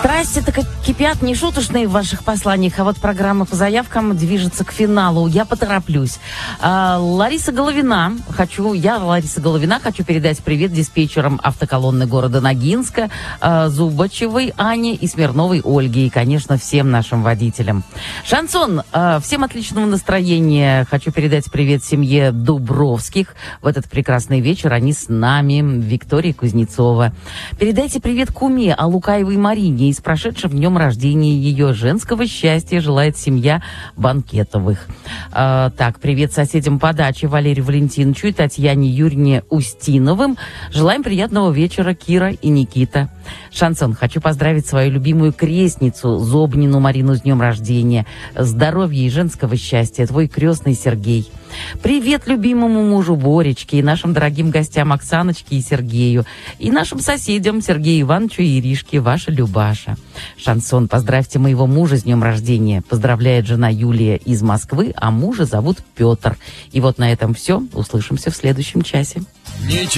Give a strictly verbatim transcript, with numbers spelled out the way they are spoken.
Страсти-то как кипят, не шуточные в ваших посланиях, а вот программа по заявкам движется к финалу. Я потороплюсь. А, Лариса Головина, хочу, я, Лариса Головина, хочу передать привет диспетчерам автоколонны города Ногинска, а, Зубачевой Ане и Смирновой Ольге, и, конечно, всем нашим водителям. Шансон, а, всем отличного настроения. Хочу передать привет семье Дубровских. В этот прекрасный вечер они с нами, Виктория Кузнецова. Передайте привет куме Алукаевой Марине. И с прошедшим днем рождения ее женского счастья желает семья Банкетовых. А, так, привет соседям по даче Валерию Валентиновичу и Татьяне Юрьевне Устиновым. Желаем приятного вечера, Кира и Никита. Шансон, хочу поздравить свою любимую крестницу Зобнину Марину с днем рождения. Здоровья и женского счастья. Твой крестный Сергей. Привет любимому мужу Боречке и нашим дорогим гостям Оксаночке и Сергею. И нашим соседям Сергею Ивановичу и Иришке, ваша Любаша. Шансон, поздравьте моего мужа с днем рождения. Поздравляет жена Юлия из Москвы, а мужа зовут Петр. И вот на этом все. Услышимся в следующем часе.